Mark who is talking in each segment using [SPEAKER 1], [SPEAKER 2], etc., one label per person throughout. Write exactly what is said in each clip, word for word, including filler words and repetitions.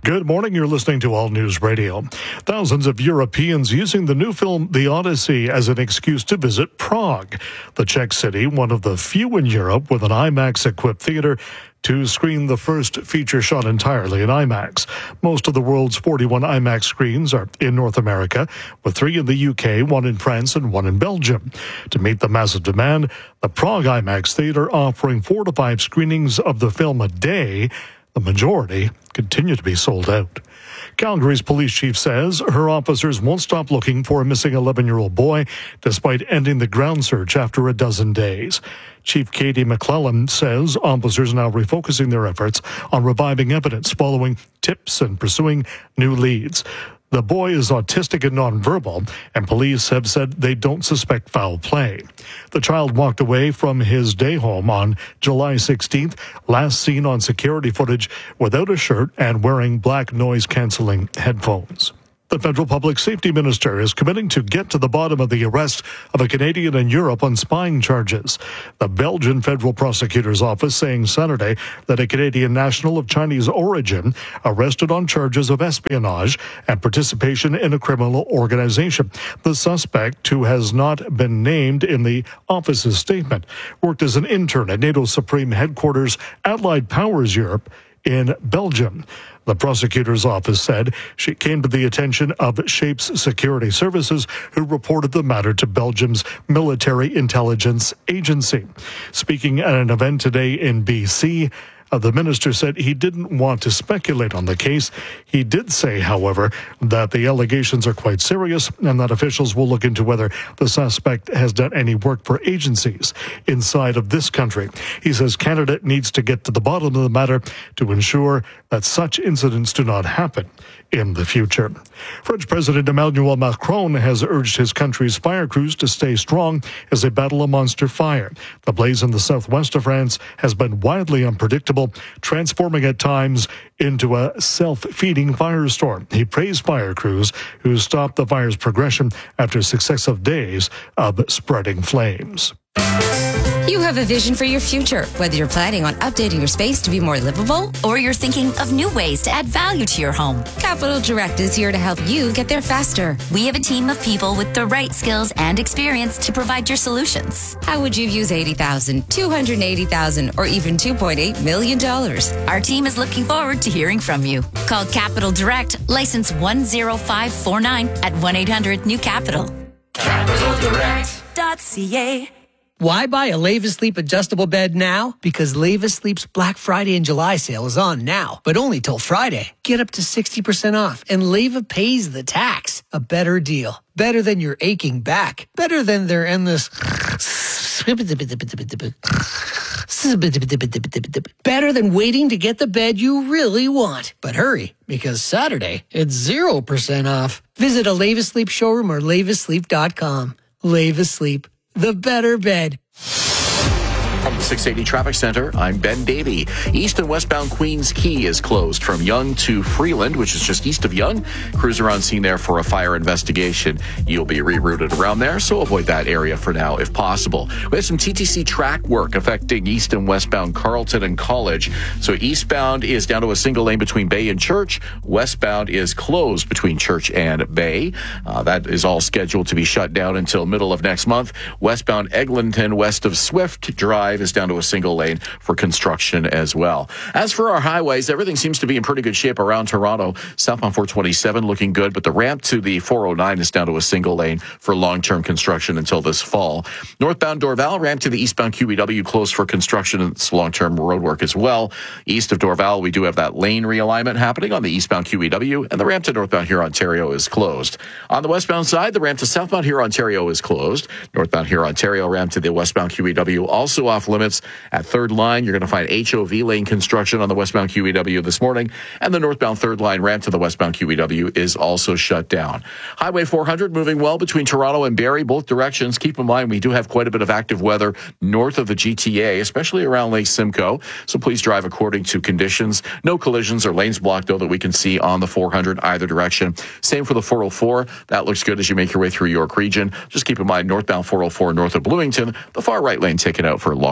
[SPEAKER 1] Good morning. You're listening to All News Radio. Thousands of Europeans using the new film The Odyssey as an excuse to visit Prague, the Czech city, one of the few in Europe with an IMAX-equipped theater to screen the first feature shot entirely in IMAX. Most of the world's forty-one IMAX screens are in North America, with three in the U K, one in France, and one in Belgium. To meet the massive demand, the Prague IMAX Theater offering four to five screenings of the film a day. The majority continue to be sold out. Calgary's police chief says her officers won't stop looking for a missing eleven-year-old boy despite ending the ground search after a dozen days. Chief Katie McClellan says officers are now refocusing their efforts on reviving evidence following tips and pursuing new leads. The boy is autistic and nonverbal, and police have said they don't suspect foul play. The child walked away from his day home on July sixteenth, last seen on security footage without a shirt and wearing black noise-canceling headphones. The federal public safety minister is committing to get to the bottom of the arrest of a Canadian in Europe on spying charges. The Belgian federal prosecutor's office saying Saturday that a Canadian national of Chinese origin arrested on charges of espionage and participation in a criminal organization. The suspect, who has not been named in the office's statement, worked as an intern at NATO's Supreme Headquarters, Allied Powers Europe, in Belgium. The prosecutor's office said she came to the attention of Shapes Security Services, who reported the matter to Belgium's Military Intelligence Agency. Speaking at an event today in B C, uh, the minister said he didn't want to speculate on the case. He did say, however, that the allegations are quite serious and that officials will look into whether the suspect has done any work for agencies inside of this country. He says Canada needs to get to the bottom of the matter to ensure that such incidents do not happen in the future. French President Emmanuel Macron has urged his country's fire crews to stay strong as they battle a monster fire. The blaze in the southwest of France has been widely unpredictable, transforming at times into a self-feeding firestorm. He praised fire crews who stopped the fire's progression after successive days of spreading flames.
[SPEAKER 2] You have a vision for your future, whether you're planning on updating your space to be more livable or you're thinking of new ways to add value to your home. Capital Direct is here to help you get there faster. We have a team of people with the right skills and experience to provide your solutions. How would you use eighty thousand dollars, two hundred eighty thousand dollars, or even two point eight million dollars? Our team is looking forward to hearing from you. Call Capital Direct, license one zero five four nine at one eight hundred new capital.
[SPEAKER 3] capital direct dot c a.
[SPEAKER 4] Why buy a Leva Sleep adjustable bed now? Because Leva Sleep's Black Friday and July sale is on now, but only till Friday. Get up to sixty percent off, and Leva pays the tax. A better deal. Better than your aching back. Better than their endless... Better than waiting to get the bed you really want. But hurry, because Saturday, it's zero percent off. Visit a Leva Sleep showroom or leva sleep dot com. Leva Sleep. The better bed.
[SPEAKER 5] From the six eighty Traffic Center, I'm Ben Davey. East and westbound Queens Quay is closed from Yonge to Freeland, which is just east of Yonge. Crews are on scene there for a fire investigation. You'll be rerouted around there, so avoid that area for now if possible. We have some T T C track work affecting east and westbound Carleton and College. So eastbound is down to a single lane between Bay and Church. Westbound is closed between Church and Bay. Uh, that is all scheduled to be shut down until middle of next month. Westbound Eglinton west of Swift Drive is down to a single lane for construction as well. As for our highways, everything seems to be in pretty good shape around Toronto. Southbound four twenty-seven looking good, but the ramp to the four oh nine is down to a single lane for long-term construction until this fall. Northbound Dorval ramp to the eastbound Q E W closed for construction and it's long-term road work as well. East of Dorval, we do have that lane realignment happening on the eastbound Q E W, and the ramp to northbound Huron Ontario is closed. On the westbound side, the ramp to southbound Huron Ontario is closed. Northbound Huron Ontario ramp to the westbound Q E W also off limits. At third line, you're going to find H O V lane construction on the westbound Q E W this morning, and the northbound third line ramp to the westbound Q E W is also shut down. Highway four hundred moving well between Toronto and Barrie, both directions. Keep in mind, we do have quite a bit of active weather north of the G T A, especially around Lake Simcoe, so please drive according to conditions. No collisions or lanes blocked, though, that we can see on the four hundred either direction. Same for the four oh four. That looks good as you make your way through York Region. Just keep in mind, northbound four oh four north of Bloomington, the far right lane taken out for long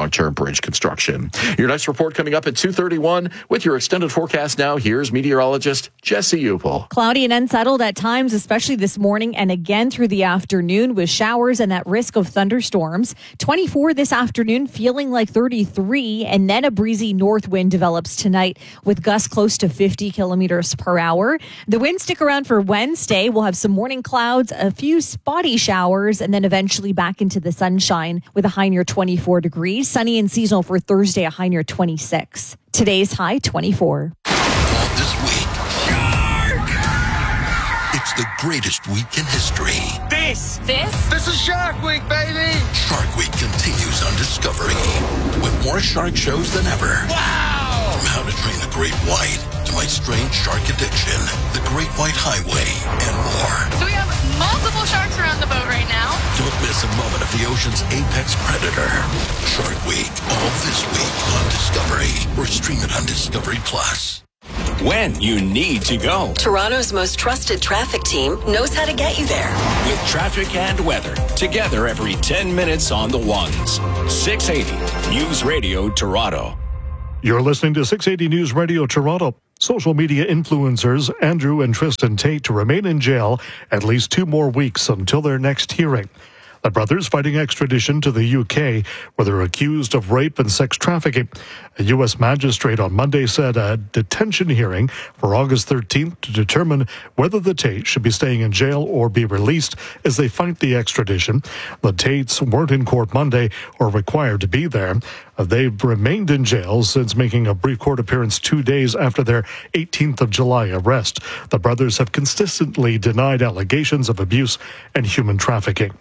[SPEAKER 5] long-term bridge construction. Your next report coming up at two thirty-one. With your extended forecast now, here's meteorologist Jesse Upel.
[SPEAKER 6] Cloudy and unsettled at times, especially this morning and again through the afternoon with showers and that risk of thunderstorms. twenty-four this afternoon, feeling like thirty-three, and then a breezy north wind develops tonight with gusts close to fifty kilometers per hour. The winds stick around for Wednesday. We'll have some morning clouds, a few spotty showers, and then eventually back into the sunshine with a high near twenty-four degrees. Sunny and seasonal for Thursday, a high near twenty-six. Today's high, twenty-four.
[SPEAKER 7] All this week, Shark! It's the greatest week in history.
[SPEAKER 3] This, this, this is Shark Week, baby.
[SPEAKER 7] Shark Week continues on Discovery with more shark shows than ever.
[SPEAKER 3] Wow!
[SPEAKER 7] From How to Train a Great White to My Strange Shark Addiction, The Great White Highway, and more.
[SPEAKER 8] So we have multiple sharks around the boat right now.
[SPEAKER 7] Don't miss a moment of the ocean's apex predator. Shark Week, all this week on Discovery, or stream it on Discovery Plus.
[SPEAKER 9] When you need to go.
[SPEAKER 10] Toronto's most trusted traffic team knows how to get you there.
[SPEAKER 9] With traffic and weather, together every ten minutes on the ones. six eighty News Radio Toronto.
[SPEAKER 1] You're listening to six eighty News Radio Toronto. Social media influencers Andrew and Tristan Tate to remain in jail at least two more weeks until their next hearing. The brothers fighting extradition to the U K, where they're accused of rape and sex trafficking. A U S magistrate on Monday said a detention hearing for August thirteenth to determine whether the Tates should be staying in jail or be released as they fight the extradition. The Tates weren't in court Monday or required to be there. They've remained in jail since making a brief court appearance two days after their eighteenth of July arrest. The brothers have consistently denied allegations of abuse and human trafficking.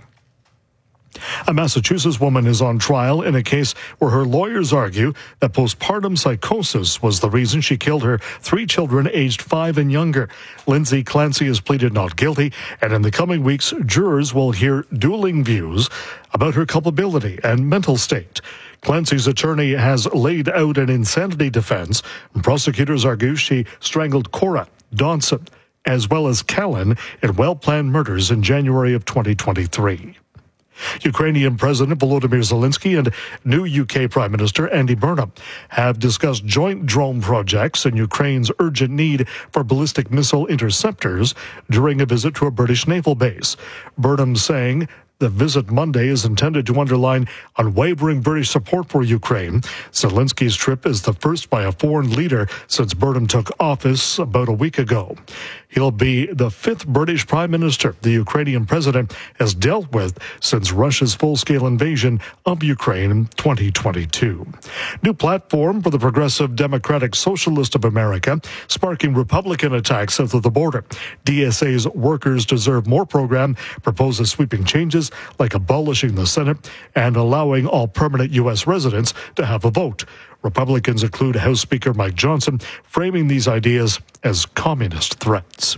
[SPEAKER 1] A Massachusetts woman is on trial in a case where her lawyers argue that postpartum psychosis was the reason she killed her three children aged five and younger. Lindsay Clancy has pleaded not guilty, and in the coming weeks, jurors will hear dueling views about her culpability and mental state. Clancy's attorney has laid out an insanity defense. Prosecutors argue she strangled Cora, Dawson, as well as Callan in well-planned murders in January of twenty twenty-three. Ukrainian President Volodymyr Zelensky and new U K Prime Minister Andy Burnham have discussed joint drone projects and Ukraine's urgent need for ballistic missile interceptors during a visit to a British naval base. Burnham saying the visit Monday is intended to underline unwavering British support for Ukraine. Zelensky's trip is the first by a foreign leader since Burnham took office about a week ago. He'll be the fifth British Prime Minister the Ukrainian president has dealt with since Russia's full-scale invasion of Ukraine in twenty twenty-two. New platform for the Progressive Democratic Socialist of America, sparking Republican attacks south of the border. D S A's Workers Deserve More program proposes sweeping changes like abolishing the Senate and allowing all permanent U S residents to have a vote. Republicans include House Speaker Mike Johnson, framing these ideas as communist threats.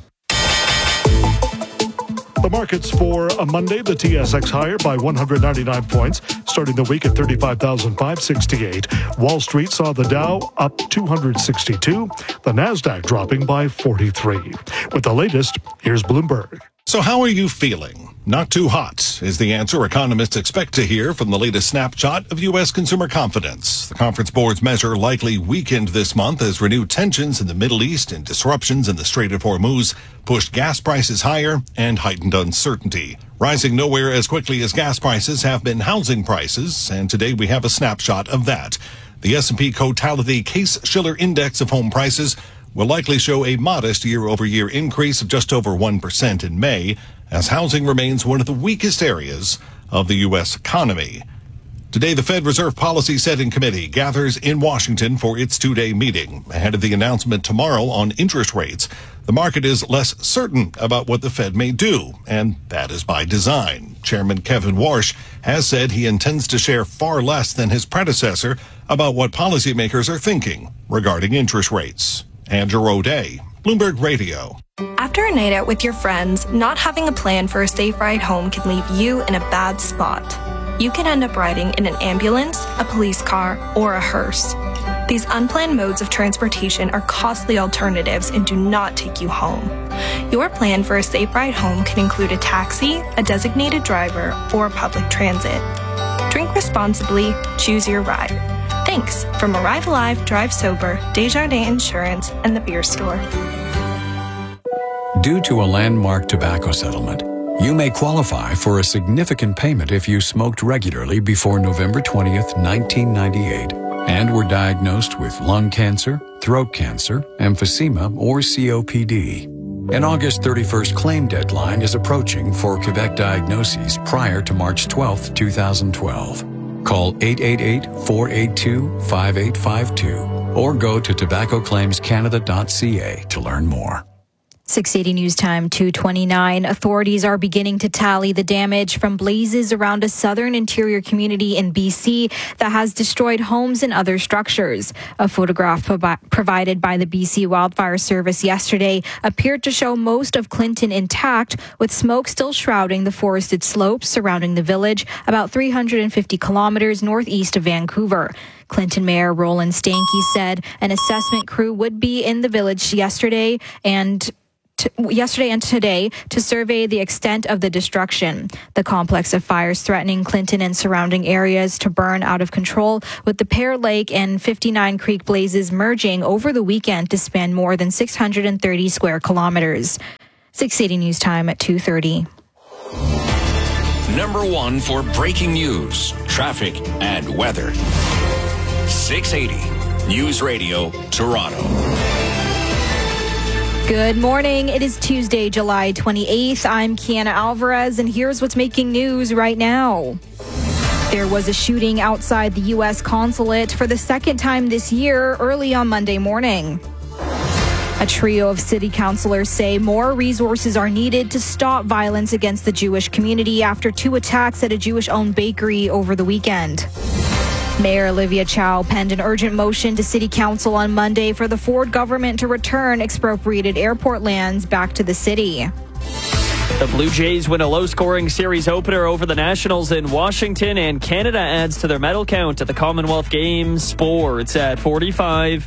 [SPEAKER 1] The markets for a Monday, the T S X higher by one hundred ninety-nine points, starting the week at thirty-five thousand five hundred sixty-eight. Wall Street saw the Dow up two hundred sixty-two, the Nasdaq dropping by forty-three. With the latest, here's Bloomberg.
[SPEAKER 11] So how are you feeling? Not too hot is the answer economists expect to hear from the latest snapshot of U S consumer confidence. The Conference Board's measure likely weakened this month as renewed tensions in the Middle East and disruptions in the Strait of Hormuz pushed gas prices higher and heightened uncertainty. Rising nowhere as quickly as gas prices have been housing prices, and today we have a snapshot of that. The S and P Cotality Case-Shiller Index of home prices will likely show a modest year-over-year increase of just over one percent in May, as housing remains one of the weakest areas of the U S economy. Today, the Fed Reserve Policy Setting Committee gathers in Washington for its two-day meeting. Ahead of the announcement tomorrow on interest rates, the market is less certain about what the Fed may do, and that is by design. Chairman Kevin Warsh has said he intends to share far less than his predecessor about what policymakers are thinking regarding interest rates. Andrew O'Day, Bloomberg Radio.
[SPEAKER 12] After a night out with your friends, not having a plan for a safe ride home can leave you in a bad spot. You can end up riding in an ambulance, a police car, or a hearse. These unplanned modes of transportation are costly alternatives and do not take you home. Your plan for a safe ride home can include a taxi, a designated driver, or public transit. Drink responsibly. Choose your ride. Thanks from Arrive Alive, Drive Sober, Desjardins Insurance, and the Beer Store.
[SPEAKER 13] Due to a landmark tobacco settlement, you may qualify for a significant payment if you smoked regularly before November twentieth, nineteen ninety-eight, and were diagnosed with lung cancer, throat cancer, emphysema, or C O P D. An August thirty-first claim deadline is approaching for Quebec diagnoses prior to March twelfth, twenty twelve. Call eight eight eight, four eight two, five eight five two or go to tobacco claims canada dot c a to learn more.
[SPEAKER 6] six eighty News Time, two twenty-nine. Authorities are beginning to tally the damage from blazes around a southern interior community in B C that has destroyed homes and other structures. A photograph provi- provided by the B C Wildfire Service yesterday appeared to show most of Clinton intact, with smoke still shrouding the forested slopes surrounding the village about three hundred fifty kilometers northeast of Vancouver. Clinton Mayor Roland Stanky said an assessment crew would be in the village yesterday and yesterday and today to survey the extent of the destruction. The complex of fires threatening Clinton and surrounding areas to burn out of control, with the Pear Lake and fifty-nine Creek blazes merging over the weekend to span more than six hundred thirty square kilometers. six eighty News Time at two thirty.
[SPEAKER 9] Number one for breaking news, traffic, and weather. six eighty News Radio, Toronto.
[SPEAKER 6] Good morning. It is Tuesday, July twenty-eighth. I'm Kiana Alvarez, and here's what's making news right now. There was a shooting outside the U S consulate for the second time this year, early on Monday morning. A trio of city councillors say more resources are needed to stop violence against the Jewish community after two attacks at a Jewish-owned bakery over the weekend. Mayor Olivia Chow penned an urgent motion to City Council on Monday for the Ford government to return expropriated airport lands back to the city.
[SPEAKER 14] The Blue Jays win a low-scoring series opener over the Nationals in Washington, and Canada adds to their medal count at the Commonwealth Games. Sports at forty-five.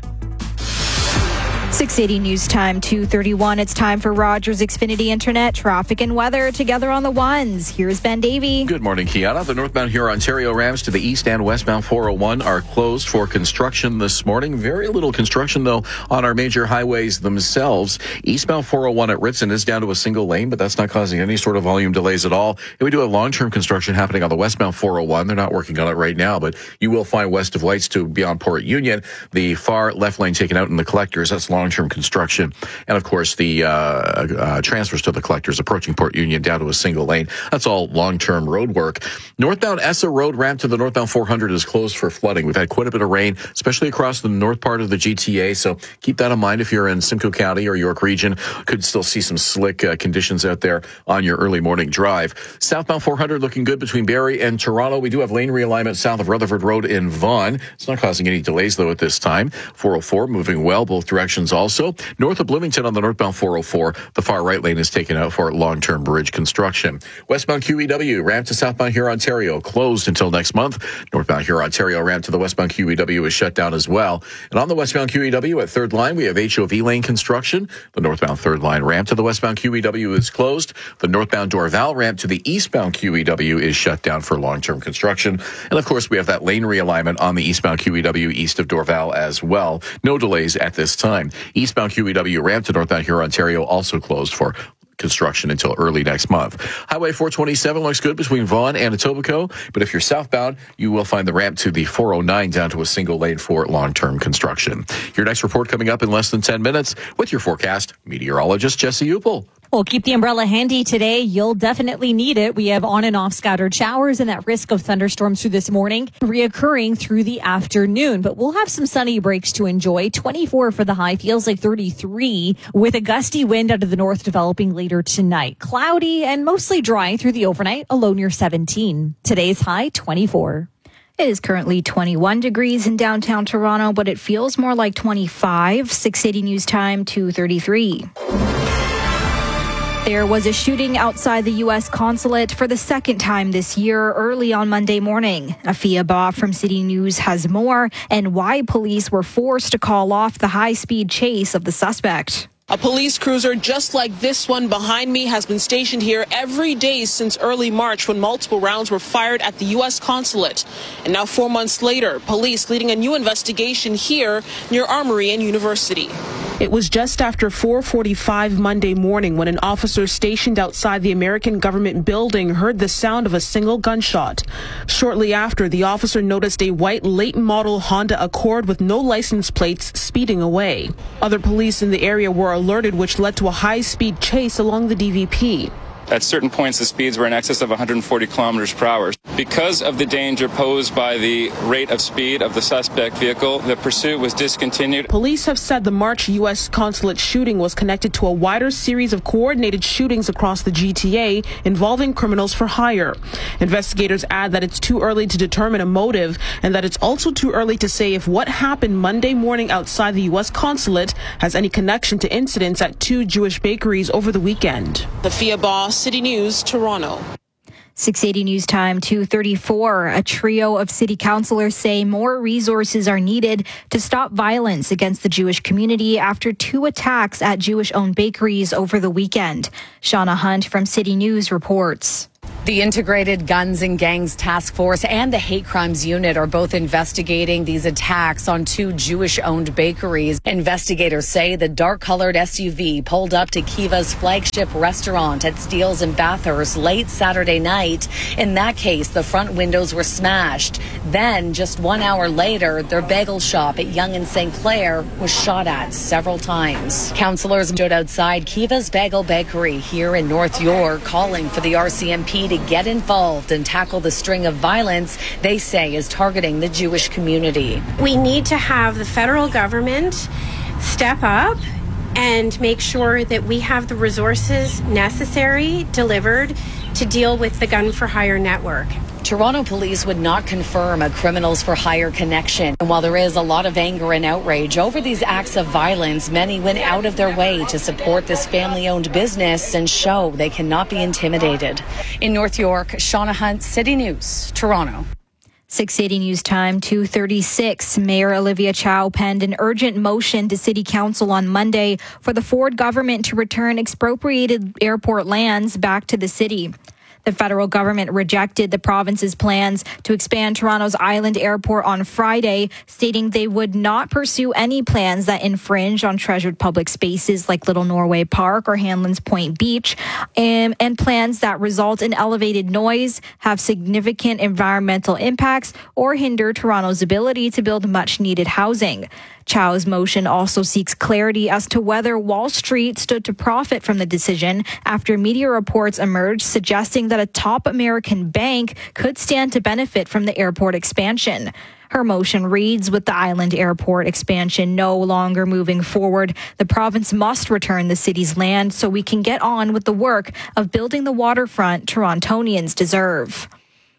[SPEAKER 6] six eighty News Time, two thirty-one. It's time for Rogers Xfinity Internet, traffic and weather together on the ones. Here's Ben Davey.
[SPEAKER 5] Good morning, Kiana. The northbound Huron-Ontario ramps to the east and westbound four oh one are closed for construction this morning. Very little construction, though, on our major highways themselves. Eastbound four oh one at Ritson is down to a single lane, but that's not causing any sort of volume delays at all. And we do have long-term construction happening on the westbound four oh one. They're not working on it right now, but you will find west of Lights to beyond Port Union, the far left lane taken out in the collectors. That's long long-term construction. And, of course, the uh, uh, transfers to the collectors approaching Port Union down to a single lane. That's all long-term road work. Northbound Essa Road ramp to the northbound four hundred is closed for flooding. We've had quite a bit of rain, especially across the north part of the G T A, so keep that in mind if you're in Simcoe County or York Region. Could still see some slick uh, conditions out there on your early morning drive. Southbound four hundred looking good between Barrie and Toronto. We do have lane realignment south of Rutherford Road in Vaughan. It's not causing any delays, though, at this time. four oh four moving well, both directions also. North of Bloomington on the northbound four oh four, the far right lane is taken out for long-term bridge construction. Westbound Q E W ramp to southbound Huron-Ontario closed until next month. Northbound Huron-Ontario ramp to the westbound Q E W is shut down as well. And on the westbound Q E W at third line, we have H O V lane construction. The northbound third line ramp to the westbound Q E W is closed. The northbound Dorval ramp to the eastbound Q E W is shut down for long-term construction. And of course, we have that lane realignment on the eastbound Q E W east of Dorval as well. No delays at this time. Eastbound Q E W ramp to northbound Huron-Ontario also closed for construction until early next month. Highway four twenty-seven looks good between Vaughan and Etobicoke, but if you're southbound, you will find the ramp to the four oh nine down to a single lane for long-term construction. Your next report coming up in less than ten minutes with your forecast, meteorologist Jesse Upel.
[SPEAKER 6] Well, keep the umbrella handy today. You'll definitely need it. We have on and off scattered showers and that risk of thunderstorms through this morning reoccurring through the afternoon. But we'll have some sunny breaks to enjoy. twenty-four for the high, feels like thirty-three with a gusty wind out of the north developing later tonight. Cloudy and mostly dry through the overnight, a low near seventeen. Today's high, twenty-four. It is currently twenty-one degrees in downtown Toronto, but it feels more like twenty-five. six eighty News Time, two thirty-three. There was a shooting outside the U S consulate for the second time this year, early on Monday morning. Afia Ba from City News has more, and why police were forced to call off the high-speed chase of the suspect.
[SPEAKER 15] A police cruiser just like this one behind me has been stationed here every day since early March when multiple rounds were fired at the U S consulate. And now four months later, police leading a new investigation here near Armory and University. It was just after four forty-five Monday morning when an officer stationed outside the American government building heard the sound of a single gunshot. Shortly after, the officer noticed a white late model Honda Accord with no license plates speeding away. Other police in the area were alerted, which led to a high-speed chase along the D V P.
[SPEAKER 16] At certain points, the speeds were in excess of one hundred forty kilometers per hour. Because of the danger posed by the rate of speed of the suspect vehicle, the pursuit was discontinued. Police have said the March U S consulate shooting was connected to a wider series of coordinated shootings across the G T A involving criminals for hire. Investigators add that it's too early to determine a motive and that it's also too early to say if what happened Monday morning outside the U S consulate has any connection to incidents at two Jewish bakeries over the weekend. The F I A boss, City News, Toronto.
[SPEAKER 17] six eighty News Time, two thirty-four. A trio of city councillors say more resources are needed to stop violence against the Jewish community after two attacks at Jewish-owned bakeries over the weekend. Shauna Hunt from City News reports.
[SPEAKER 18] The Integrated Guns and Gangs Task Force and the Hate Crimes Unit are both investigating these attacks on two Jewish-owned bakeries. Investigators say the dark-colored S U V pulled up to Kiva's flagship restaurant at Steele's in Bathurst late Saturday night. In that case, the front windows were smashed. Then, just one hour later, their bagel shop at Yonge and Saint Clair was shot at several times. Councillors stood outside Kiva's Bagel Bakery here in North York, calling for the R C M P to get involved and tackle the string of violence they say is targeting the Jewish community.
[SPEAKER 19] We need to have the federal government step up and make sure that we have the resources necessary delivered to deal with the gun for hire network.
[SPEAKER 18] Toronto police would not confirm a criminals for hire connection. And while there is a lot of anger and outrage over these acts of violence, many went out of their way to support this family-owned business and show they cannot be intimidated. In North York, Shauna Hunt, City News, Toronto.
[SPEAKER 17] six eighty News Time, two thirty-six. Mayor Olivia Chow penned an urgent motion to City Council on Monday for the Ford government to return expropriated airport lands back to the city. The federal government rejected the province's plans to expand Toronto's Island Airport on Friday, stating they would not pursue any plans that infringe on treasured public spaces like Little Norway Park or Hanlan's Point Beach, and, and plans that result in elevated noise, have significant environmental impacts, or hinder Toronto's ability to build much-needed housing. Chow's motion also seeks clarity as to whether Wall Street stood to profit from the decision after media reports emerged suggesting that a top American bank could stand to benefit from the airport expansion. Her motion reads, with the Island Airport expansion no longer moving forward, the province must return the city's land so we can get on with the work of building the waterfront Torontonians deserve.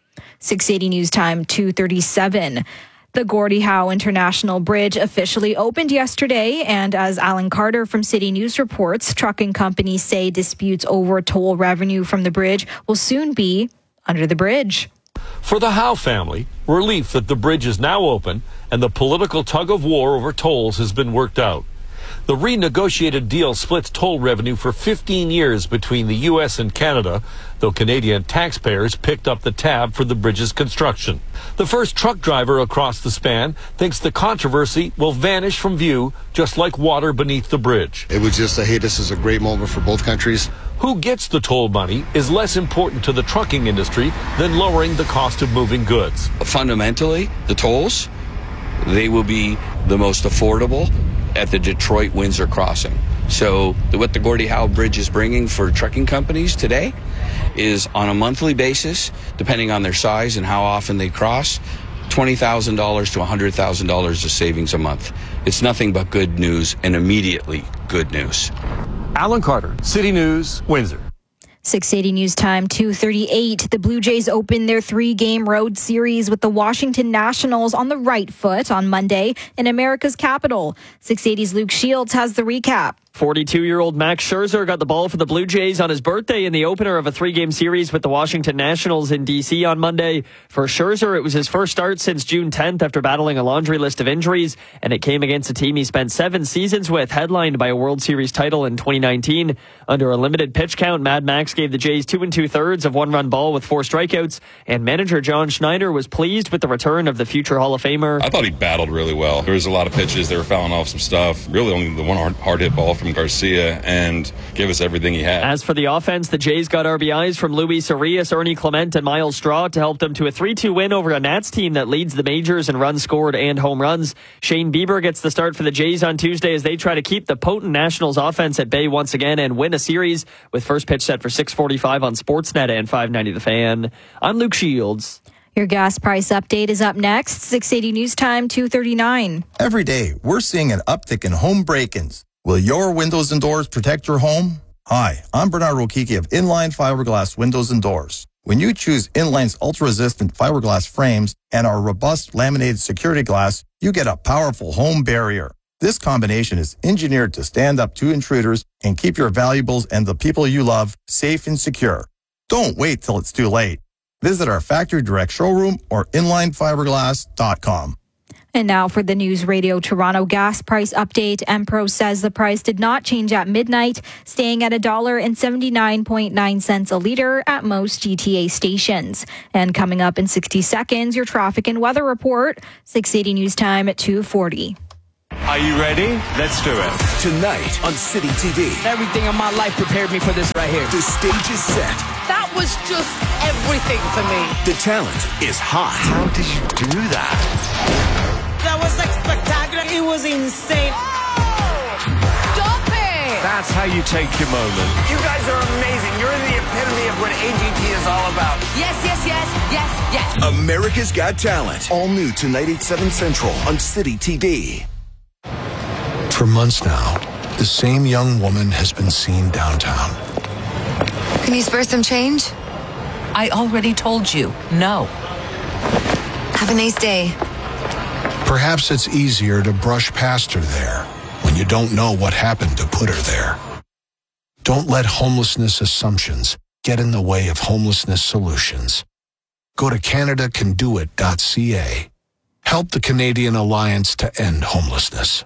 [SPEAKER 17] six eighty News Time, two thirty-seven. The Gordie Howe International Bridge officially opened yesterday, and as Alan Carter from City News reports, trucking companies say disputes over toll revenue from the bridge will soon be under the bridge.
[SPEAKER 20] For the Howe family, relief that the bridge is now open and the political tug of war over tolls has been worked out. The renegotiated deal splits toll revenue for fifteen years between the U S and Canada, though Canadian taxpayers picked up the tab for the bridge's construction. The first truck driver across the span thinks the controversy will vanish from view, just like water beneath the bridge.
[SPEAKER 21] It was just a, hey, this is a great moment for both countries.
[SPEAKER 20] Who gets the toll money is less important to the trucking industry than lowering the cost of moving goods.
[SPEAKER 22] Fundamentally, the tolls, they will be the most affordable at the Detroit-Windsor crossing. So what the Gordie Howe Bridge is bringing for trucking companies today is on a monthly basis, depending on their size and how often they cross, twenty thousand dollars to one hundred thousand dollars of savings a month. It's nothing but good news, and immediately good news.
[SPEAKER 20] Alan Carter, City News, Windsor.
[SPEAKER 17] six eighty News Time, two thirty-eight. The Blue Jays opened their three-game road series with the Washington Nationals on the right foot on Monday in America's capital. six eighty's Luke Shields has the recap.
[SPEAKER 14] forty-two-year-old Max Scherzer got the ball for the Blue Jays on his birthday in the opener of a three-game series with the Washington Nationals in D C on Monday. For Scherzer, it was his first start since June tenth after battling a laundry list of injuries, and it came against a team he spent seven seasons with, headlined by a World Series title in twenty nineteen. Under a limited pitch count, Mad Max gave the Jays two and two-thirds of one-run ball with four strikeouts, and manager John Schneider was pleased with the return of the future Hall of Famer.
[SPEAKER 2] I thought he battled really well. There was a lot of pitches. They were fouling off some stuff. Really only the one hard, hard hit ball from Garcia, and gave us everything he had.
[SPEAKER 14] As for the offense, the Jays got R B Is from Luis Arias, Ernie Clement, and Miles Straw to help them to a three two win over a Nats team that leads the majors in runs scored and home runs. Shane Bieber gets the start for the Jays on Tuesday as they try to keep the potent Nationals offense at bay once again and win a series, with first pitch set for six forty-five on Sportsnet and five ninety The Fan. I'm Luke Shields.
[SPEAKER 17] Your gas price update is up next. six eighty News Time, two thirty-nine.
[SPEAKER 4] Every day, we're seeing an uptick in home break-ins. Will your windows and doors protect your home? Hi, I'm Bernard Rokiki of Inline Fiberglass Windows and Doors. When you choose Inline's ultra-resistant fiberglass frames and our robust laminated security glass, you get a powerful home barrier. This combination is engineered to stand up to intruders and keep your valuables and the people you love safe and secure. Don't wait till it's too late. Visit our factory direct showroom or inline fiberglass dot com.
[SPEAKER 17] And now for the News Radio Toronto gas price update. Empro says the price did not change at midnight, staying at one dollar and seventy-nine point nine cents a litre at most G T A stations. And coming up in sixty seconds, your traffic and weather report. six eighty News Time at two forty.
[SPEAKER 23] Are you ready? Let's do it.
[SPEAKER 24] Tonight on City T V.
[SPEAKER 25] Everything in my life prepared me for this right here.
[SPEAKER 24] The stage is set.
[SPEAKER 25] That was just everything for me.
[SPEAKER 24] The talent is hot.
[SPEAKER 23] How did you do that?
[SPEAKER 25] That was like spectacular. It was insane. Stop it!
[SPEAKER 23] That's how you take your moment.
[SPEAKER 3] You guys are amazing. You're the epitome of what A G T is all about.
[SPEAKER 25] Yes, yes, yes, yes, yes.
[SPEAKER 24] America's Got Talent. All new tonight at seven Central on City T V.
[SPEAKER 26] For months now, the same young woman has been seen downtown.
[SPEAKER 27] Can you spare some change?
[SPEAKER 28] I already told you, no.
[SPEAKER 27] Have a nice day.
[SPEAKER 26] Perhaps it's easier to brush past her there when you don't know what happened to put her there. Don't let homelessness assumptions get in the way of homelessness solutions. Go to Canada Can Do It dot C A. Help the Canadian Alliance to End Homelessness.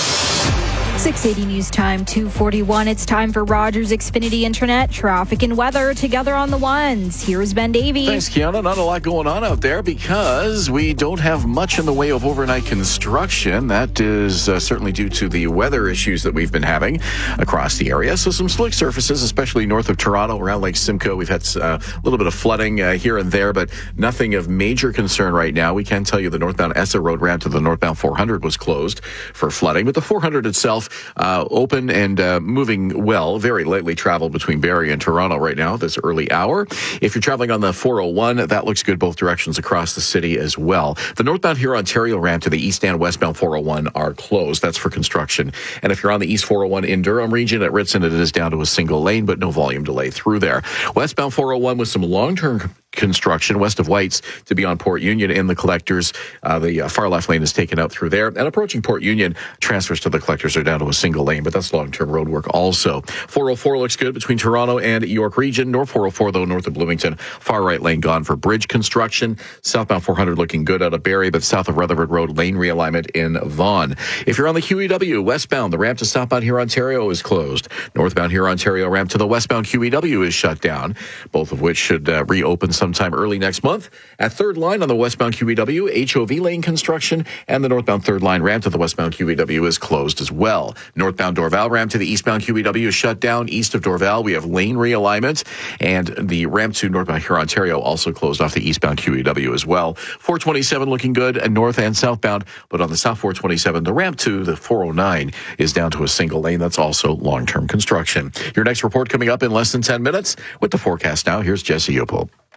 [SPEAKER 17] six eighty News Time, two forty-one. It's time for Rogers Xfinity Internet, traffic and weather together on the ones. Here's Ben Davey.
[SPEAKER 5] Thanks, Kiana. Not a lot going on out there because we don't have much in the way of overnight construction. That is uh, certainly due to the weather issues that we've been having across the area. So some slick surfaces, especially north of Toronto, around Lake Simcoe. We've had uh, a little bit of flooding uh, here and there, but nothing of major concern right now. We can tell you the northbound Essa Road ramp to the northbound four hundred was closed for flooding, but the four hundred itself Uh, open and uh, moving well, very lightly traveled between Barrie and Toronto right now, this early hour. If you're traveling on the four oh one, that looks good both directions across the city as well. The northbound Huron Ontario ramp to the east and westbound four oh one are closed. That's for construction. And if you're on the east four oh one in Durham region at Ritson, it is down to a single lane, but no volume delay through there. Westbound four oh one with some long-term construction west of Whites to be on Port Union in the collectors. Uh, the uh, far left lane is taken out through there. And approaching Port Union, transfers to the collectors are down to a single lane, but that's long-term road work also. four oh four looks good between Toronto and York region. North four oh four, though, north of Bloomington. Far right lane gone for bridge construction. Southbound four hundred looking good out of Barrie, but south of Rutherford Road, lane realignment in Vaughan. If you're on the Q E W westbound, the ramp to southbound here Ontario is closed. Northbound here Ontario ramp to the westbound Q E W is shut down, both of which should uh, reopen sometime early next month. At third line on the westbound Q E W, H O V lane construction, and the northbound third line ramp to the westbound Q E W is closed as well. Northbound Dorval ramp to the eastbound Q E W is shut down. East of Dorval, we have lane realignment, and the ramp to northbound here Ontario also closed off the eastbound Q E W as well. four twenty-seven looking good, and north and southbound, but on the south four twenty-seven, the ramp to the four oh nine is down to a single lane. That's also long-term construction. Your next report coming up in less than ten minutes. With the forecast now, here's Jesse Opel.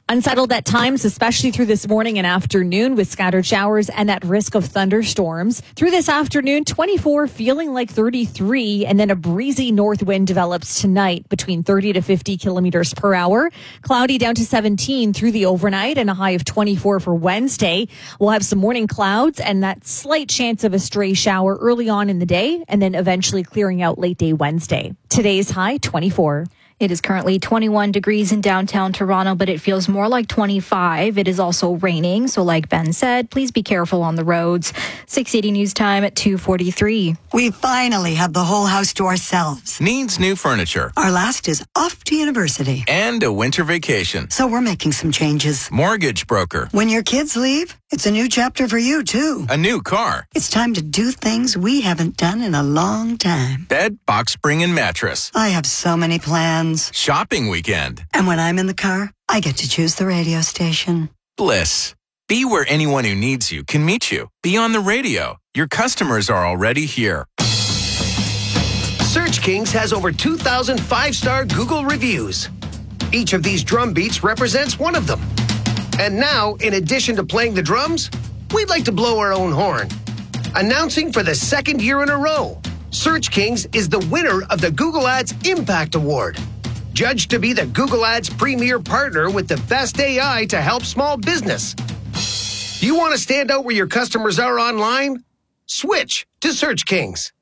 [SPEAKER 6] Unsettled at times, especially through this morning and afternoon with scattered showers and that risk of thunderstorms. Through this afternoon, twenty-four feeling like thirty-three, and then a breezy north wind develops tonight between thirty to fifty kilometers per hour. Cloudy down to seventeen through the overnight and a high of twenty-four for Wednesday. We'll have some morning clouds and that slight chance of a stray shower early on in the day and then eventually clearing out late day Wednesday. Today's high, twenty-four.
[SPEAKER 17] It is currently twenty-one degrees in downtown Toronto, but it feels more like twenty-five. It is also raining, so like Ben said, please be careful on the roads. six eighty News Time at two forty-three.
[SPEAKER 1] We finally have the whole house to ourselves.
[SPEAKER 7] Needs new furniture.
[SPEAKER 1] Our last is off to university.
[SPEAKER 7] And a winter vacation.
[SPEAKER 1] So we're making some changes.
[SPEAKER 7] Mortgage broker.
[SPEAKER 1] When your kids leave, it's a new chapter for you, too.
[SPEAKER 7] A new car.
[SPEAKER 1] It's time to do things we haven't done in a long time.
[SPEAKER 7] Bed, box spring, and mattress.
[SPEAKER 1] I have so many plans.
[SPEAKER 7] Shopping weekend.
[SPEAKER 1] And when I'm in the car, I get to choose the radio station.
[SPEAKER 7] Bliss. Be where anyone who needs you can meet you. Be on the radio. Your customers are already here.
[SPEAKER 8] Search Kings has over two thousand five-star Google reviews. Each of these drum beats represents one of them. And now, in addition to playing the drums, we'd like to blow our own horn. Announcing for the second year in a row, Search Kings is the winner of the Google Ads Impact Award. Judged to be the Google Ads premier partner with the best A I to help small business. Do you want to stand out where your customers are online? Switch to Search Kings.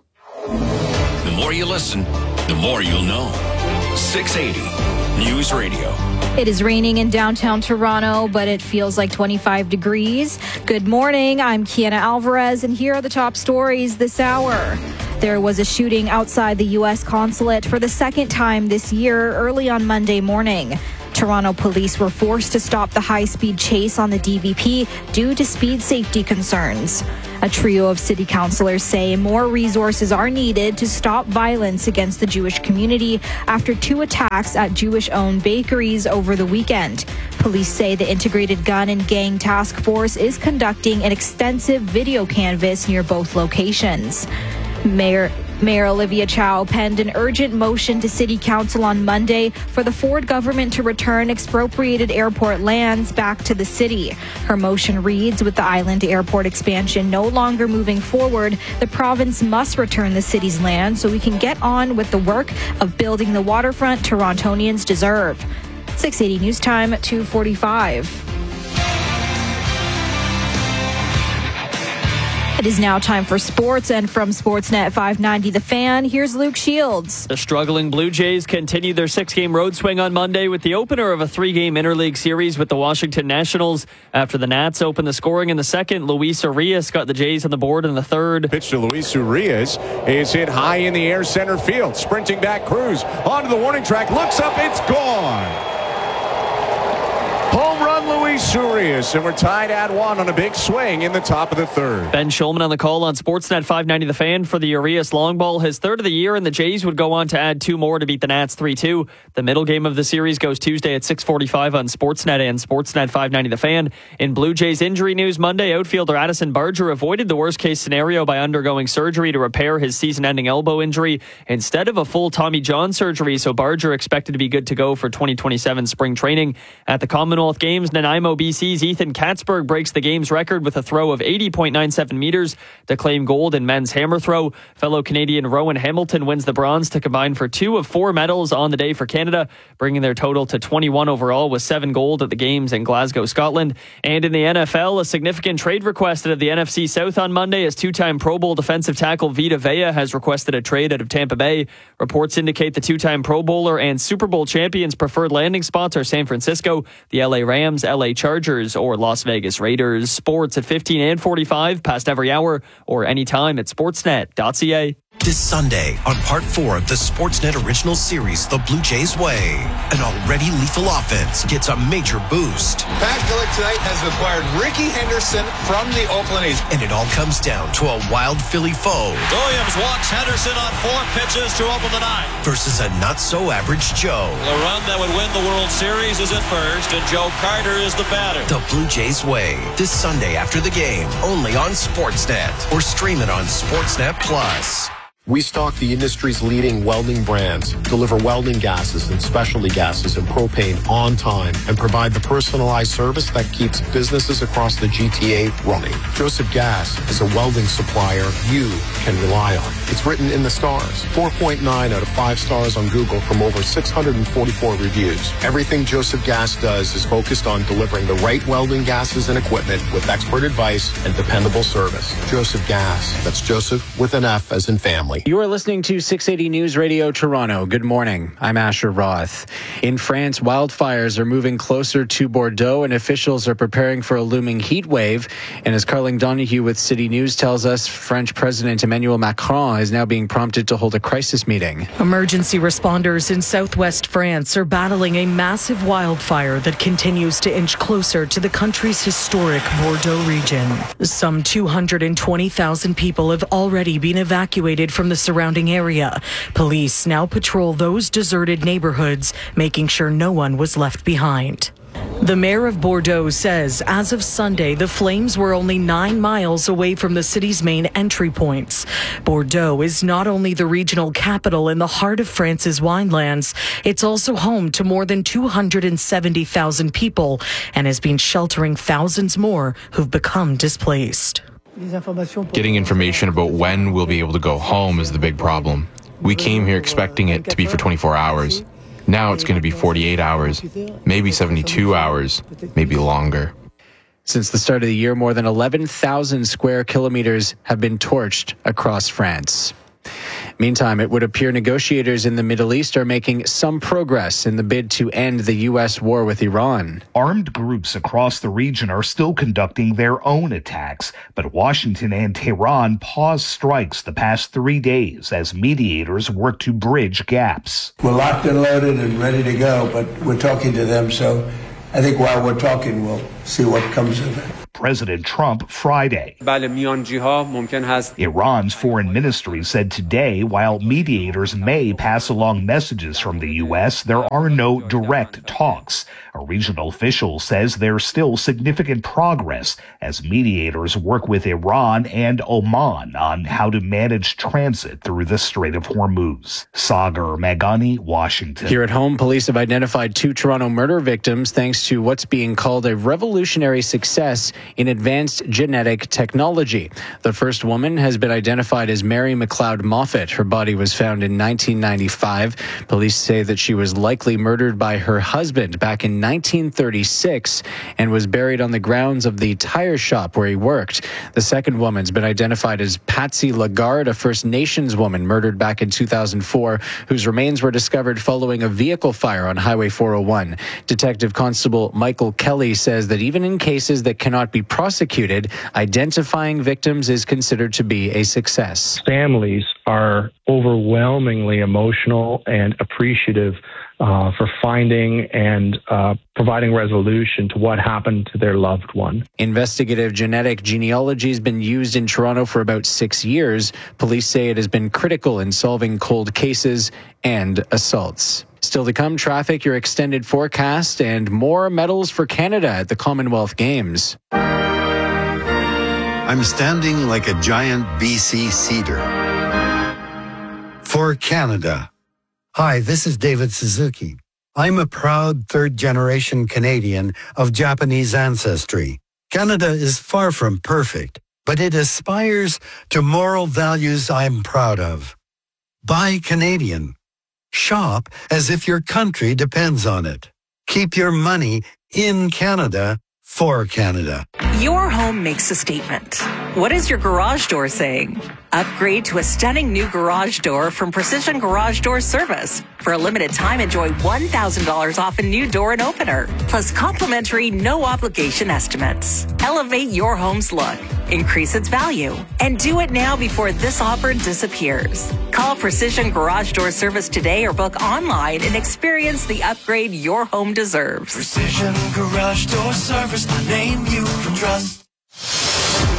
[SPEAKER 9] The more you listen, the more you'll know. six eighty News Radio.
[SPEAKER 17] It is raining in downtown Toronto, but it feels like twenty-five degrees. Good morning. I'm Kiana Alvarez, and here are the top stories this hour. There was a shooting outside the U S consulate for the second time this year early on Monday morning. Toronto police were forced to stop the high-speed chase on the D V P due to speed safety concerns. A trio of city councillors say more resources are needed to stop violence against the Jewish community after two attacks at Jewish-owned bakeries over the weekend. Police say the Integrated Gun and Gang Task Force is conducting an extensive video canvass near both locations. Mayor Mayor Olivia Chow penned an urgent motion to City Council on Monday for the Ford government to return expropriated airport lands back to the city. Her motion reads, with the island airport expansion no longer moving forward, the province must return the city's land so we can get on with the work of building the waterfront Torontonians deserve. six eighty News Time at two forty-five. It is now time for sports, and from Sportsnet five ninety The Fan, here's Luke Shields.
[SPEAKER 14] The struggling Blue Jays continued their six-game road swing on Monday with the opener of a three-game interleague series with the Washington Nationals. After the Nats opened the scoring in the second, Luis Urias got the Jays on the board in the third.
[SPEAKER 10] Pitch to Luis Urias is hit high in the air center field. Sprinting back, Cruz onto the warning track, looks up, it's gone. Home run, Luis Urias, and we're tied at one on a big swing in the top of the third.
[SPEAKER 14] Ben Shulman on the call on Sportsnet five ninety The Fan for the Urias long ball, his third of the year, and the Jays would go on to add two more to beat the Nats three two. The middle game of the series goes Tuesday at six forty-five on Sportsnet and Sportsnet five ninety The Fan. In Blue Jays injury news Monday, outfielder Addison Barger avoided the worst-case scenario by undergoing surgery to repair his season-ending elbow injury instead of a full Tommy John surgery, so Barger expected to be good to go for twenty twenty-seven spring training. At the Commonwealth Games, Nanaimo, B C's Ethan Katzberg breaks the game's record with a throw of eighty point nine seven meters to claim gold in men's hammer throw. Fellow Canadian Rowan Hamilton wins the bronze to combine for two of four medals on the day for Canada, bringing their total to twenty-one overall with seven gold at the games in Glasgow, Scotland. And in the N F L, a significant trade requested at the N F C South on Monday as two-time Pro Bowl defensive tackle Vita Vea has requested a trade out of Tampa Bay. Reports indicate the two-time Pro Bowler and Super Bowl champions' preferred landing spots are San Francisco, the L A Rams, L A Chargers, or Las Vegas Raiders. Sports at fifteen and forty-five, past every hour, or anytime at sportsnet dot c a.
[SPEAKER 11] This Sunday on part four of the Sportsnet original series, The Blue Jays Way, an already lethal offense gets a major boost.
[SPEAKER 12] Pat Gillick tonight has acquired Ricky Henderson from the Oakland A's.
[SPEAKER 11] And it all comes down to a wild Philly foe.
[SPEAKER 13] Williams walks Henderson on four pitches to open the ninth.
[SPEAKER 11] Versus a not-so-average Joe.
[SPEAKER 13] The run that would win the World Series is at first, and Joe Carter is the batter.
[SPEAKER 11] The Blue Jays Way, this Sunday after the game, only on Sportsnet, or stream it on Sportsnet Plus.
[SPEAKER 2] We stock the industry's leading welding brands, deliver welding gases and specialty gases and propane on time, and provide the personalized service that keeps businesses across the G T A running. Joseph Gas is a welding supplier you can rely on. It's written in the stars. four point nine out of five stars on Google from over six hundred forty-four reviews. Everything Joseph Gas does is focused on delivering the right welding gases and equipment with expert advice and dependable service. Joseph Gas. That's Joseph with an F as in family.
[SPEAKER 15] You are listening to six eighty News Radio Toronto. Good morning. I'm Asher Roth. In France, wildfires are moving closer to Bordeaux, and officials are preparing for a looming heat wave. And as Carling Donahue with City News tells us, French President Emmanuel Macron is now being prompted to hold a crisis meeting.
[SPEAKER 16] Emergency responders in southwest France are battling a massive wildfire that continues to inch closer to the country's historic Bordeaux region. Some two hundred twenty thousand people have already been evacuated from the surrounding area. Police now patrol those deserted neighborhoods, making sure no one was left behind. The mayor of Bordeaux says as of Sunday, the flames were only nine miles away from the city's main entry points. Bordeaux is not only the regional capital in the heart of France's winelands, it's also home to more than two hundred seventy thousand people and has been sheltering thousands more who've become displaced.
[SPEAKER 18] Getting information about when we'll be able to go home is the big problem. We came here expecting it to be for twenty-four hours. Now it's going to be forty-eight hours, maybe seventy-two hours, maybe longer.
[SPEAKER 15] Since the start of the year, more than eleven thousand square kilometers have been torched across France. Meantime, it would appear negotiators in the Middle East are making some progress in the bid to end the U S war with Iran.
[SPEAKER 19] Armed groups across the region are still conducting their own attacks, but Washington and Tehran paused strikes the past three days as mediators work to bridge gaps.
[SPEAKER 20] We're locked and loaded and ready to go, but we're talking to them, so I think while we're talking, we'll see what comes of it.
[SPEAKER 19] President Trump Friday. Iran's foreign ministry said today, while mediators may pass along messages from the U S, there are no direct talks. A regional official says there's still significant progress as mediators work with Iran and Oman on how to manage transit through the Strait of Hormuz. Sagar Meghani, Washington.
[SPEAKER 15] Here at home, police have identified two Toronto murder victims thanks to what's being called a revolutionary success in advanced genetic technology. The first woman has been identified as Mary McLeod Moffat. Her body was found in nineteen ninety-five. Police say that she was likely murdered by her husband back in nineteen thirty-six and was buried on the grounds of the tire shop where he worked. The second woman's been identified as Patsy Lagarde, a First Nations woman murdered back in two thousand four, whose remains were discovered following a vehicle fire on Highway four oh one. Detective Constable Michael Kelly says that even in cases that cannot be prosecuted, identifying victims is considered to be a success.
[SPEAKER 21] Families are overwhelmingly emotional and appreciative uh, for finding and uh, providing resolution to what happened to their loved one.
[SPEAKER 15] Investigative genetic genealogy has been used in Toronto for about six years. Police say it has been critical in solving cold cases and assaults. Still to come, traffic, your extended forecast, and more medals for Canada at the Commonwealth Games.
[SPEAKER 22] I'm standing like a giant B C cedar. For Canada. Hi, this is David Suzuki. I'm a proud third-generation Canadian of Japanese ancestry. Canada is far from perfect, but it aspires to moral values I'm proud of. Buy Canadian. Shop as if your country depends on it. Keep your money in Canada for Canada.
[SPEAKER 28] Your home makes a statement. What is your garage door saying? Upgrade to a stunning new garage door from Precision Garage Door Service. For a limited time, enjoy one thousand dollars off a new door and opener, plus complimentary no-obligation estimates. Elevate your home's look, increase its value, and do it now before this offer disappears. Call Precision Garage Door Service today or book online and experience the upgrade your home deserves.
[SPEAKER 29] Precision Garage Door Service, a name you can trust.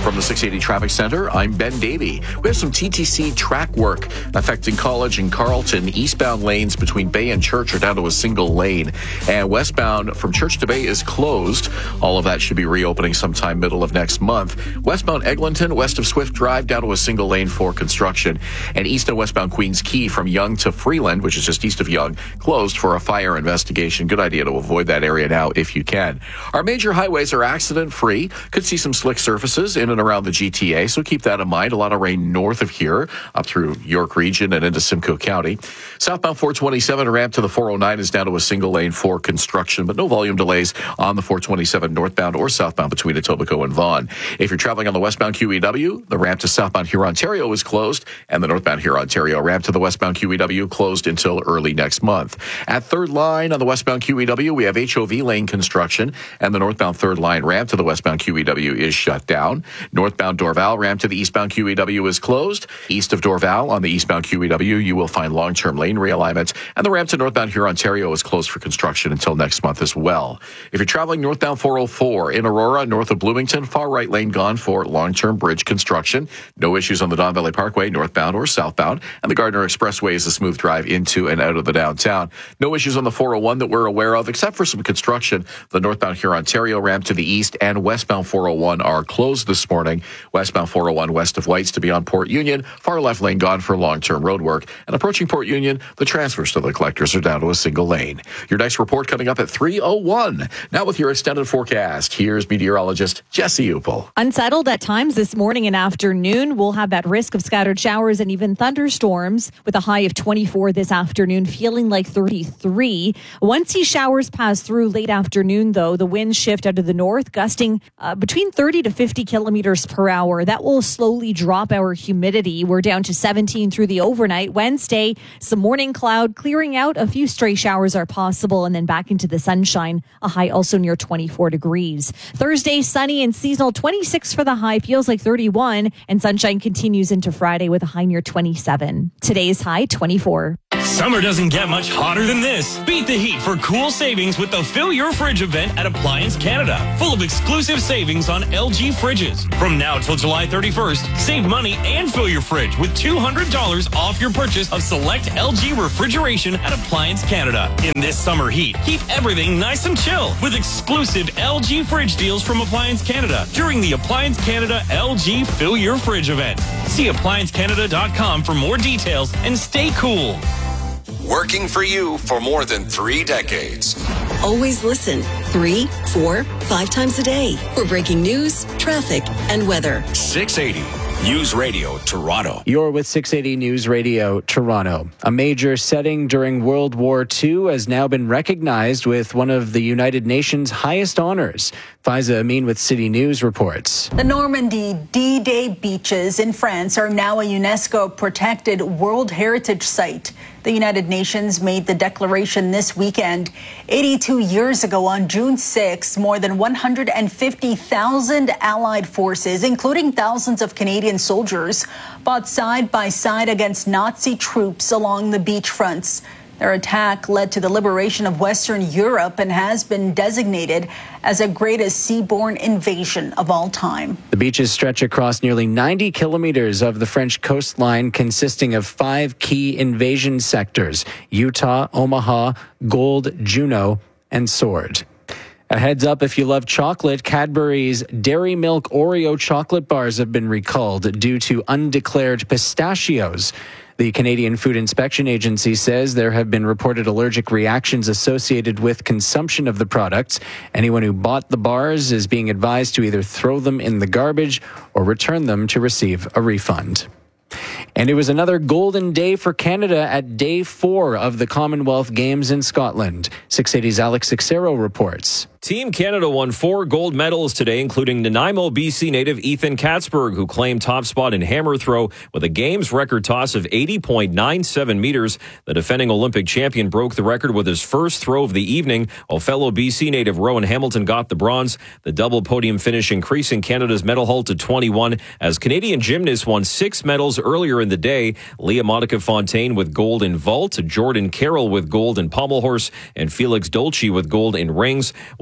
[SPEAKER 3] From the six eighty Traffic Center, I'm Ben Davey. We have some T T C track work affecting College and Carlton. Eastbound lanes between Bay and Church are down to a single lane. And westbound from Church to Bay is closed. All of that should be reopening sometime middle of next month. Westbound Eglinton, west of Swift Drive, down to a single lane for construction. And east and westbound Queens Quay from Yonge to Freeland, which is just east of Yonge, closed for a fire investigation. Good idea to avoid that area now if you can. Our major highways are accident-free. Could see some slick surfaces in and around the G T A, so keep that in mind. A lot of rain north of here, up through York Region and into Simcoe County. Southbound four twenty-seven ramp to the four oh nine is down to a single lane for construction, but no volume delays on the four twenty-seven northbound or southbound between Etobicoke and Vaughan. If you're traveling on the westbound Q E W, the ramp to southbound Hurontario is closed, and the northbound Hurontario ramp to the westbound Q E W closed until early next month. At third line on the westbound Q E W, we have H O V lane construction, and the northbound third line ramp to the westbound Q E W is shut down. Northbound Dorval ramp to the eastbound Q E W is closed. East of Dorval on the eastbound Q E W, you will find long-term lane realignment, and the ramp to northbound Hurontario is closed for construction until next month as well. If you're traveling northbound four oh four in Aurora, north of Bloomington, far right lane gone for long-term bridge construction. No issues on the Don Valley Parkway, northbound or southbound, and the Gardner Expressway is a smooth drive into and out of the downtown. No issues on the four oh one that we're aware of, except for some construction. The northbound Hurontario ramp to the east and westbound four oh one are closed this morning. Westbound four oh one west of Whites to beyond Port Union, far left lane gone for long-term road work. And approaching Port Union, the transfers to the collectors are down to a single lane. Your next report coming up at three oh one. Now with your extended forecast, here's meteorologist Jesse Upel.
[SPEAKER 6] Unsettled at times this morning and afternoon. We'll have that risk of scattered showers and even thunderstorms with a high of twenty-four this afternoon, feeling like thirty-three. Once these showers pass through late afternoon, though, the winds shift out of the north, gusting uh, between thirty to fifty kilometers per hour. That will slowly drop our humidity. We're down to seventeen through the overnight. Wednesday, some morning cloud clearing out. A few stray showers are possible, and then back into the sunshine. A high also near twenty-four degrees. Thursday, sunny and seasonal, twenty-six for the high, feels like thirty-one, and sunshine continues into Friday with a high near twenty-seven. Today's high, twenty-four.
[SPEAKER 4] Summer doesn't get much hotter than this. Beat the heat for cool savings with the Fill Your Fridge event at Appliance Canada. Full of exclusive savings on L G fridges. From now till July thirty-first, save money and fill your fridge with two hundred dollars off your purchase of select L G refrigeration at Appliance Canada. In this summer heat, keep everything nice and chill with exclusive L G fridge deals from Appliance Canada during the Appliance Canada L G Fill Your Fridge event. See appliance canada dot com for more details and stay cool.
[SPEAKER 9] Working for you for more than three decades.
[SPEAKER 5] Always listen three, four, five times a day for breaking news, traffic, and weather.
[SPEAKER 9] six eighty News Radio Toronto.
[SPEAKER 15] You're with six eighty News Radio Toronto. A major setting during World War Two has now been recognized with one of the United Nations' highest honors. Faiza Amin with City News reports.
[SPEAKER 23] The Normandy D-Day beaches in France are now a UNESCO protected World Heritage Site. The United Nations made the declaration this weekend. eighty-two years ago, on June sixth, more than one hundred fifty thousand Allied forces, including thousands of Canadian soldiers, fought side by side against Nazi troops along the beachfronts. Their attack led to the liberation of Western Europe and has been designated as the greatest seaborne invasion of all time.
[SPEAKER 15] The beaches stretch across nearly ninety kilometers of the French coastline, consisting of five key invasion sectors: Utah, Omaha, Gold, Juno, and Sword. A heads up, if you love chocolate, Cadbury's Dairy Milk Oreo chocolate bars have been recalled due to undeclared pistachios. The Canadian Food Inspection Agency says there have been reported allergic reactions associated with consumption of the products. Anyone who bought the bars is being advised to either throw them in the garbage or return them to receive a refund. And it was another golden day for Canada at day four of the Commonwealth Games in Scotland. six eighty's Alex Sixero reports.
[SPEAKER 24] Team Canada won four gold medals today, including Nanaimo, B C native Ethan Katzberg, who claimed top spot in hammer throw with a games record toss of eighty point nine seven meters. The defending Olympic champion broke the record with his first throw of the evening, while fellow B C native Rowan Hamilton got the bronze. The double podium finish increasing Canada's medal haul to twenty-one, as Canadian gymnasts won six medals earlier in the day. Leah Monica Fontaine with gold in vault, Jordan Carroll with gold in pommel horse, and Felix Dolce with gold in rings, while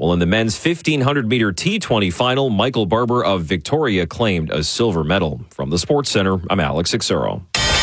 [SPEAKER 24] Well, in the men's fifteen hundred meter T twenty final, Michael Barber of Victoria claimed a silver medal. From the Sports Center, I'm Alex Ixero.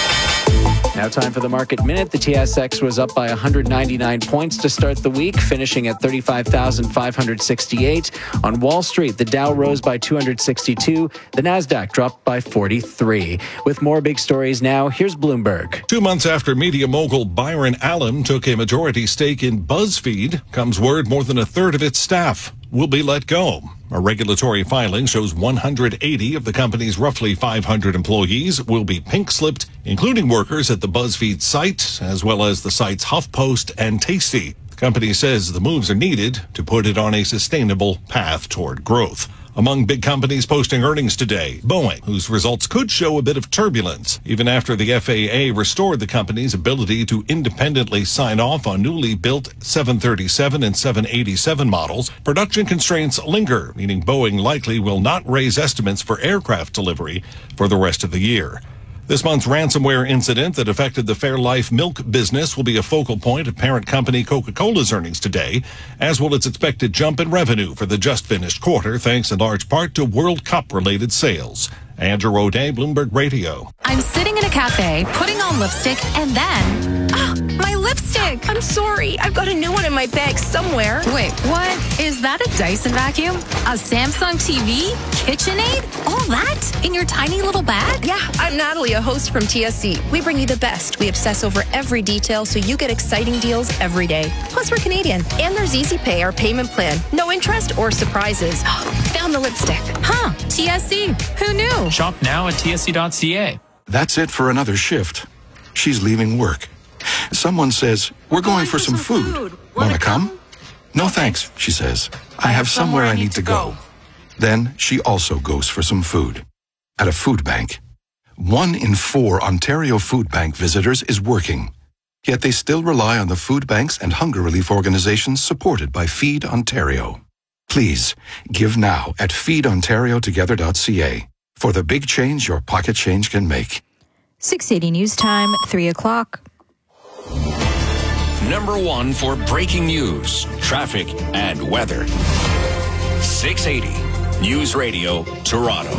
[SPEAKER 15] Now time for the Market Minute. The T S X was up by one hundred ninety-nine points to start the week, finishing at thirty-five thousand five hundred sixty-eight. On Wall Street, the Dow rose by two hundred sixty-two. The Nasdaq dropped by forty-three. With more big stories now, here's Bloomberg.
[SPEAKER 1] Two months after media mogul Byron Allen took a majority stake in BuzzFeed, comes word more than a third of its staff will be let go. A regulatory filing shows one hundred eighty of the company's roughly five hundred employees will be pink-slipped, including workers at the BuzzFeed site, as well as the sites HuffPost and Tasty. The company says the moves are needed to put it on a sustainable path toward growth. Among big companies posting earnings today, Boeing, whose results could show a bit of turbulence, even after the F A A restored the company's ability to independently sign off on newly built seven thirty-seven and seven eighty-seven models. Production constraints linger, meaning Boeing likely will not raise estimates for aircraft delivery for the rest of the year. This month's ransomware incident that affected the Fairlife milk business will be a focal point of parent company Coca-Cola's earnings today, as will its expected jump in revenue for the just-finished quarter, thanks in large part to World Cup-related sales. Andrew O'Day, Bloomberg Radio.
[SPEAKER 7] I'm sitting in a cafe, putting on lipstick, and then... Oh, my lipstick! I'm sorry. I've got a new one in my bag somewhere. Wait, what? Is that a Dyson vacuum? A Samsung T V? KitchenAid? All that? In your tiny little bag?
[SPEAKER 8] Yeah, I'm Natalie, a host from T S C. We bring you the best. We obsess over every detail so you get exciting deals every day. Plus, we're Canadian. And there's Easy Pay, our payment plan. No interest or surprises. Found the lipstick.
[SPEAKER 7] Huh, T S C. Who knew?
[SPEAKER 10] Shop now at T S C dot C A.
[SPEAKER 17] That's it for another shift. She's leaving work. Someone says, we're going for some food. Wanna come? No thanks, she says. I have somewhere I need to go. Then she also goes for some food. At a food bank. One in four Ontario Food Bank visitors is working. Yet they still rely on the food banks and hunger relief organizations supported by Feed Ontario. Please, give now at feed ontario together dot C A for the big change your pocket change can make.
[SPEAKER 6] six eighty News Time, three o'clock.
[SPEAKER 9] Number one for breaking news, traffic, and weather. six eighty News Radio, Toronto.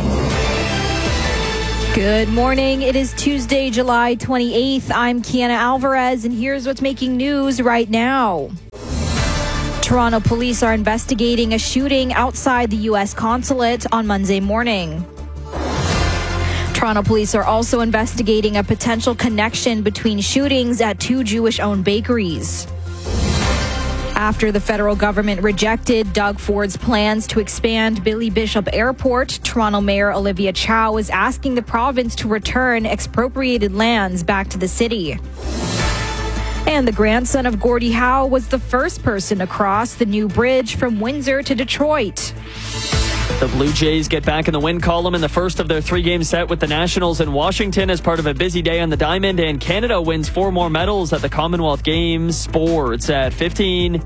[SPEAKER 6] Good morning. It is Tuesday, July twenty-eighth. I'm Kiana Alvarez, and here's what's making news right now. Toronto police are investigating a shooting outside the U S consulate on Monday morning. Toronto police are also investigating a potential connection between shootings at two Jewish-owned bakeries. After the federal government rejected Doug Ford's plans to expand Billy Bishop Airport, Toronto Mayor Olivia Chow is asking the province to return expropriated lands back to the city. And the grandson of Gordie Howe was the first person to cross the new bridge from Windsor to Detroit.
[SPEAKER 14] The Blue Jays get back in the win column in the first of their three-game set with the Nationals in Washington as part of a busy day on the diamond, and Canada wins four more medals at the Commonwealth Games. Sports at fifteen.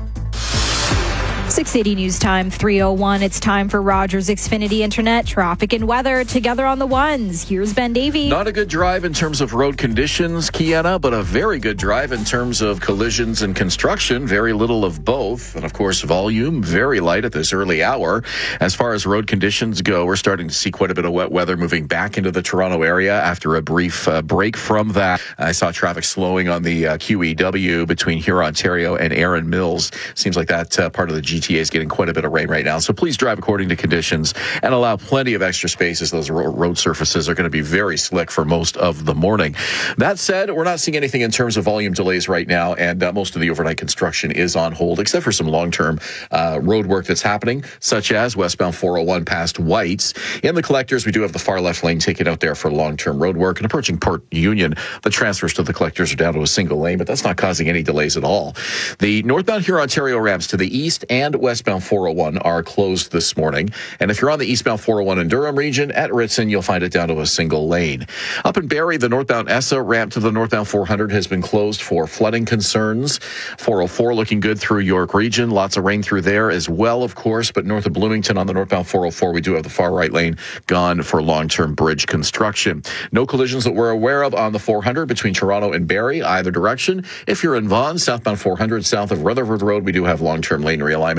[SPEAKER 6] six eighty News Time, three oh one. It's time for Rogers Xfinity Internet traffic and weather together on the ones. Here's Ben Davey.
[SPEAKER 3] Not a good drive in terms of road conditions, Kiana, but a very good drive in terms of collisions and construction. Very little of both. And of course, volume, very light at this early hour. As far as road conditions go, we're starting to see quite a bit of wet weather moving back into the Toronto area after a brief uh, break from that. I saw traffic slowing on the uh, Q E W between Huron, Ontario and Erin Mills. Seems like that uh, part of the G T A is getting quite a bit of rain right now. So please drive according to conditions and allow plenty of extra space, as those road surfaces are going to be very slick for most of the morning. That said, we're not seeing anything in terms of volume delays right now, and uh, most of the overnight construction is on hold, except for some long-term uh, road work that's happening, such as westbound four oh one past Whites. In the collectors, we do have the far left lane taken out there for long-term road work, and approaching Port Union, the transfers to the collectors are down to a single lane, but that's not causing any delays at all. The northbound Huron, Ontario ramps to the east and westbound four oh one are closed this morning. And if you're on the eastbound four oh one in Durham region at Ritson, you'll find it down to a single lane. Up in Barrie, the northbound E S A ramp to the northbound four hundred has been closed for flooding concerns. four oh four looking good through York region. Lots of rain through there as well, of course. But north of Bloomington on the northbound four oh four, we do have the far right lane gone for long-term bridge construction. No collisions that we're aware of on the four hundred between Toronto and Barrie, either direction. If you're in Vaughan, southbound four hundred south of Rutherford Road, we do have long-term lane realignment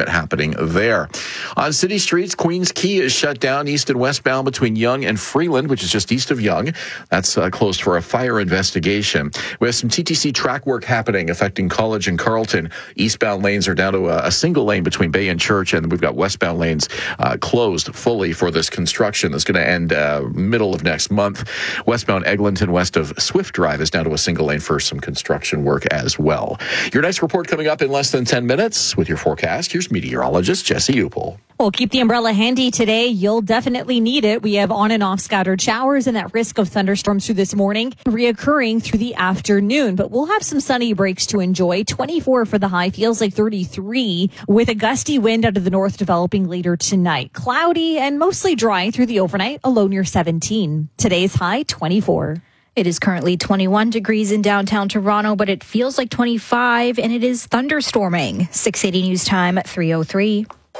[SPEAKER 3] get happening there. On city streets, Queens Quay is shut down east and westbound between Yonge and Freeland, which is just east of Yonge. That's uh, closed for a fire investigation. We have some T T C track work happening affecting College and Carlton. Eastbound lanes are down to a, a single lane between Bay and Church, and we've got westbound lanes uh, closed fully for this construction that's going to end uh, middle of next month. Westbound Eglinton west of Swift Drive is down to a single lane for some construction work as well. Your next report coming up in less than ten minutes with your forecast. Here's meteorologist Jesse Upel.
[SPEAKER 6] Well, keep the umbrella handy today. You'll definitely need it. We have on and off scattered showers and that risk of thunderstorms through this morning reoccurring through the afternoon. But we'll have some sunny breaks to enjoy. twenty-four for the high, feels like thirty-three with a gusty wind out of the north developing later tonight. Cloudy and mostly dry through the overnight, a low near seventeen. Today's high, twenty-four.
[SPEAKER 2] It is currently twenty-one degrees in downtown Toronto, but it feels like twenty-five, and it is thunderstorming. six eighty News Time at three oh three.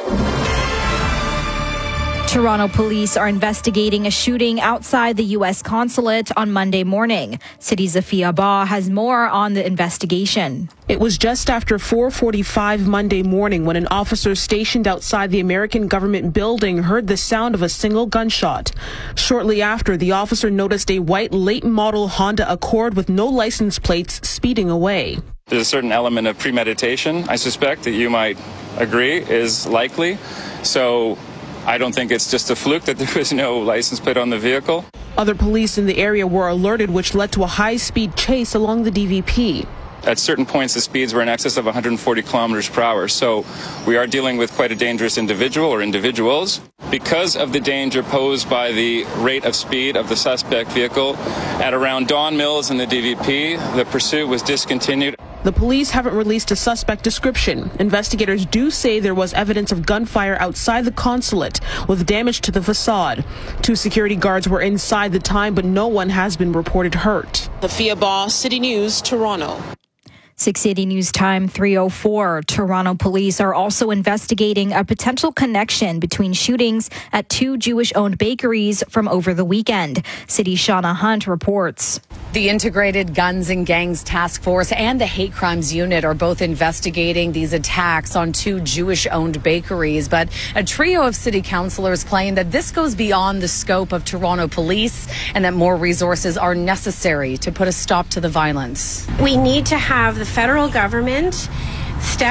[SPEAKER 2] Toronto police are investigating a shooting outside the U S consulate on Monday morning. City Zafia Ba has more on the investigation.
[SPEAKER 11] It was just after four forty-five Monday morning when an officer stationed outside the American government building heard the sound of a single gunshot. Shortly after, the officer noticed a white late model Honda Accord with no license plates speeding away.
[SPEAKER 12] There's a certain element of premeditation, I suspect, that you might agree is likely. So I don't think it's just a fluke that there was no license plate on the vehicle.
[SPEAKER 11] Other police in the area were alerted, which led to a high-speed chase along the D V P.
[SPEAKER 12] At certain points, the speeds were in excess of one hundred forty kilometers per hour. So we are dealing with quite a dangerous individual or individuals. Because of the danger posed by the rate of speed of the suspect vehicle, at around Don Mills and the D V P, the pursuit was discontinued.
[SPEAKER 11] The police haven't released a suspect description. Investigators do say there was evidence of gunfire outside the consulate with damage to the facade. Two security guards were inside the time, but no one has been reported hurt. Zafia Ba, City News, Toronto.
[SPEAKER 2] six eighty News Time, three oh four. Toronto police are also investigating a potential connection between shootings at two Jewish-owned bakeries from over the weekend. City Shauna Hunt reports.
[SPEAKER 13] The Integrated Guns and Gangs Task Force and the Hate Crimes Unit are both investigating these attacks on two Jewish-owned bakeries. But a trio of city councillors claim that this goes beyond the scope of Toronto police and that more resources are necessary to put a stop to the violence.
[SPEAKER 16] We need to have the federal government step